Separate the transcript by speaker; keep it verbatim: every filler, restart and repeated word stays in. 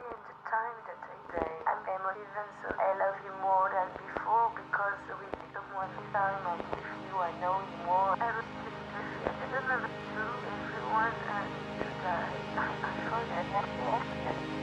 Speaker 1: and the time that I say I'm emotive and so I love you more than before because with someone this time I'm with you, I know you